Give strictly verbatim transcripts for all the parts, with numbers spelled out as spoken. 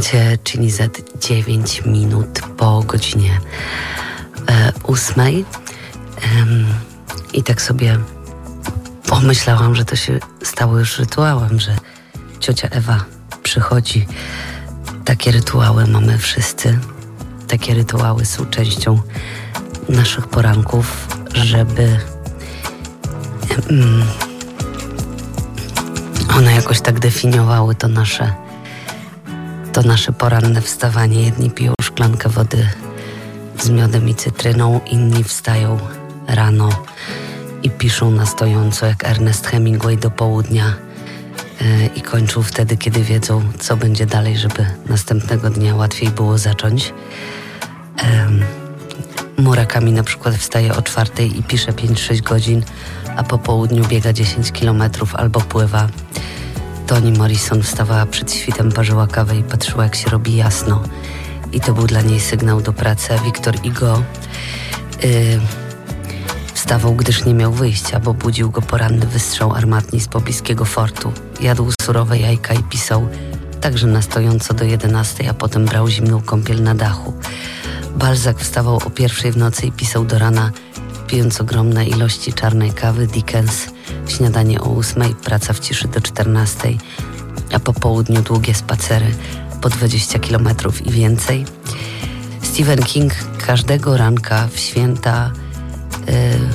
Słuchacie Chili Z dziewięć minut po godzinie e, ósmej. Ehm, I tak sobie pomyślałam, że to się stało już rytuałem, że ciocia Ewa przychodzi. Takie rytuały mamy wszyscy. Takie rytuały są częścią naszych poranków, żeby um, one jakoś tak definiowały to nasze to nasze poranne wstawanie. Jedni piją szklankę wody z miodem i cytryną, inni wstają rano i piszą na stojąco jak Ernest Hemingway do południa yy, i kończą wtedy, kiedy wiedzą, co będzie dalej, żeby następnego dnia łatwiej było zacząć. Yy, Murakami na przykład wstaje o czwartej i pisze pięć sześć godzin, a po południu biega dziesięć kilometrów albo pływa. Toni Morrison wstawała przed świtem, parzyła kawę i patrzyła, jak się robi jasno. I to był dla niej sygnał do pracy. Wiktor Hugo yy, wstawał, gdyż nie miał wyjścia, bo budził go poranny wystrzał armatni z pobliskiego fortu. Jadł surowe jajka i pisał także na stojąco do jedenastej, a potem brał zimną kąpiel na dachu. Balzac wstawał o pierwszej w nocy i pisał do rana, pijąc ogromne ilości czarnej kawy. Dickens śniadanie o ósmej, praca w ciszy do czternastej, a po południu długie spacery po dwadzieścia kilometrów i więcej. Stephen King każdego ranka w święta yy,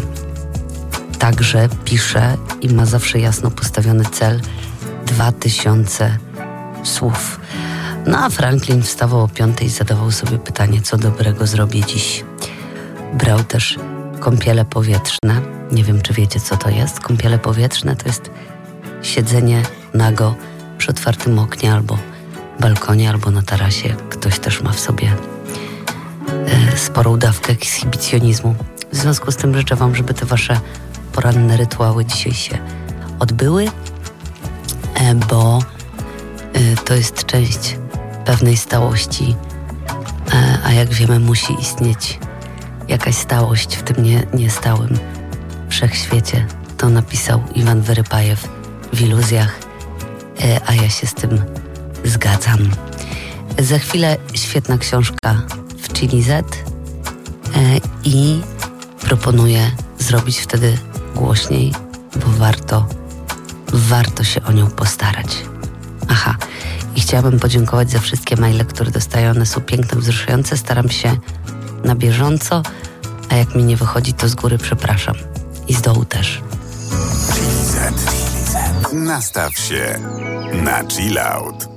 także pisze i ma zawsze jasno postawiony cel dwa tysiące słów. No a Franklin wstawał o piątej i zadawał sobie pytanie, co dobrego zrobię dziś. Brał też kąpiele powietrzne. Nie wiem, czy wiecie, co to jest. Kąpiele powietrzne to jest siedzenie nago przy otwartym oknie albo balkonie, albo na tarasie. Ktoś też ma w sobie e, sporą dawkę ekshibicjonizmu. W związku z tym życzę wam, żeby te wasze poranne rytuały dzisiaj się odbyły, e, bo e, to jest część pewnej stałości, e, a jak wiemy, musi istnieć jakaś stałość w tym nie, niestałym wszechświecie. To napisał Iwan Wyrypajew w Iluzjach, e, a ja się z tym zgadzam. Za chwilę świetna książka w Chili Z e, i proponuję zrobić wtedy głośniej, bo warto, warto się o nią postarać. Aha, i chciałabym podziękować za wszystkie maile, które dostaję. One są piękne, wzruszające. Staram się na bieżąco, a jak mi nie wychodzi, to z góry przepraszam. I z dołu też. Chili Z. Nastaw się na chill out.